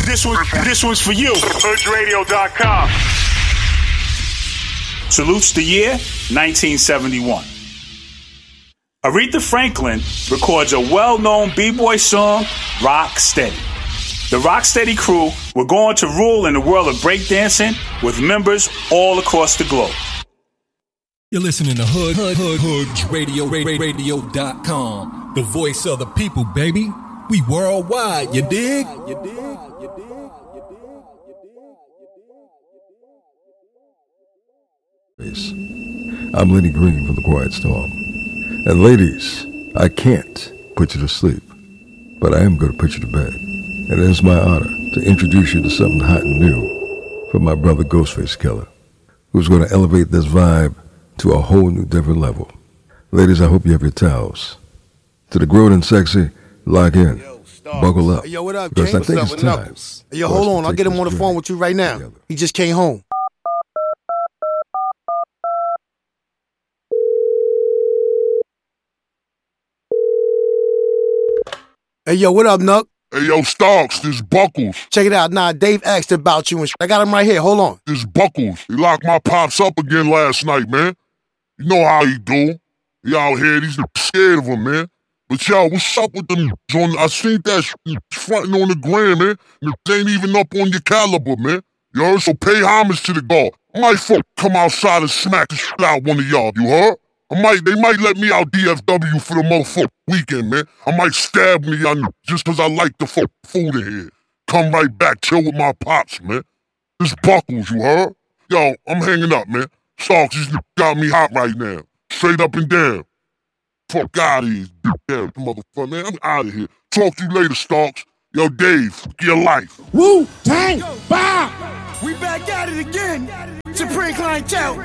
This one's for you. HoodRadio.com. Salutes the year 1971. Aretha Franklin records a well-known b-boy song, Rock Steady. The Rock Steady crew were going to rule in the world of breakdancing with members all across the globe. You're listening to HoodRadio.com, the voice of the people, baby. We worldwide, you dig? I'm Lenny Green from The Quiet Storm. And ladies, I can't put you to sleep, but I am going to put you to bed. And it is my honor to introduce you to something hot and new from my brother Ghostface Killah, who's going to elevate this vibe to a whole new different level. Ladies, I hope you have your towels. To the grown and sexy, lock in. Buckle up. Hey, yo, what up, because King? I think What's it's up with time. Knuckles? Hey, yo, hold on. I'll get him on the phone with you right now. Together. He just came home. Hey, yo, what up, Nuck? Hey, yo, Starks, this Buckles. Check it out. Nah, Dave asked about you and I got him right here. Hold on. This Buckles. He locked my pops up again last night, man. You know how he do. He out here, he's scared of him, man. But yo, what's up with them? I seen that fronting on the gram, man. They ain't even up on your caliber, man. You heard? So pay homage to the guard. I might come outside and smack the shit out one of y'all, you heard? They might let me out DFW for the motherfucking weekend, man. I might stab me just cause I like the food in here. Come right back, chill with my pops, man. This Buckles, you heard? Yo, I'm hanging up, man. Starks, these got me hot right now. Straight up and down. Fuck out of here, damn motherfucker, man. I'm out of here. Talk to you later, Starks. Yo, Dave, your life. Wu-Tang! Bow! We back at it again. Supreme Clientele.